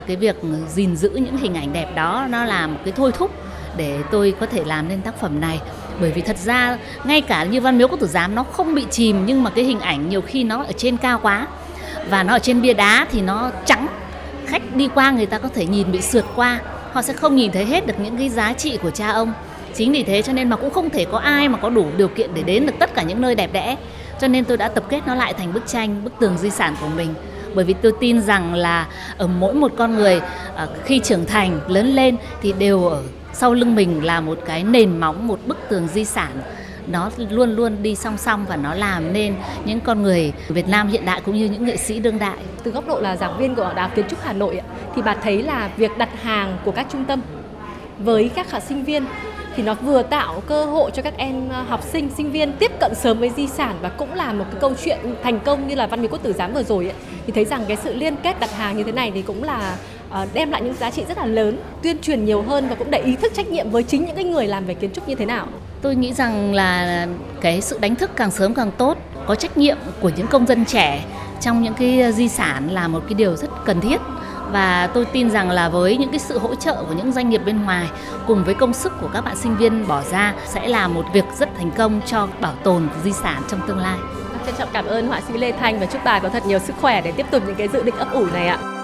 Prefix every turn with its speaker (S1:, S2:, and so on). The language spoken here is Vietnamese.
S1: Cái việc gìn giữ những hình ảnh đẹp đó nó là một cái thôi thúc để tôi có thể làm nên tác phẩm này. Bởi vì thật ra ngay cả như Văn Miếu Quốc Tử Giám nó không bị chìm, nhưng mà cái hình ảnh nhiều khi nó ở trên cao quá và nó ở trên bia đá thì nó trắng. Khách đi qua người ta có thể nhìn bị sượt qua, họ sẽ không nhìn thấy hết được những cái giá trị của cha ông. Chính vì thế cho nên mà cũng không thể có ai mà có đủ điều kiện để đến được tất cả những nơi đẹp đẽ. Cho nên tôi đã tập kết nó lại thành bức tranh, bức tường di sản của mình. Bởi vì tôi tin rằng là ở mỗi một con người khi trưởng thành, lớn lên thì đều ở sau lưng mình là một cái nền móng, một bức tường di sản. Nó luôn luôn đi song song và nó làm nên những con người Việt Nam hiện đại cũng như những nghệ sĩ đương đại.
S2: Từ góc độ là giảng viên của Đại học Kiến trúc Hà Nội thì bà thấy là việc đặt hàng của các trung tâm với các sinh viên thì nó vừa tạo cơ hội cho các em học sinh, sinh viên tiếp cận sớm với di sản và cũng là một cái câu chuyện thành công như là Văn Miếu Quốc Tử Giám vừa rồi thì thấy rằng cái sự liên kết đặt hàng như thế này thì cũng là đem lại những giá trị rất là lớn, tuyên truyền nhiều hơn và cũng để ý thức trách nhiệm với chính những cái người làm về kiến trúc như thế nào.
S1: Tôi nghĩ rằng là cái sự đánh thức càng sớm càng tốt, có trách nhiệm của những công dân trẻ trong những cái di sản là một cái điều rất cần thiết. Và tôi tin rằng là với những cái sự hỗ trợ của những doanh nghiệp bên ngoài cùng với công sức của các bạn sinh viên bỏ ra sẽ là một việc rất thành công cho bảo tồn di sản trong tương lai.
S2: Trân trọng cảm ơn họa sĩ Lê Thanh và chúc bà có thật nhiều sức khỏe để tiếp tục những cái dự định ấp ủ này ạ.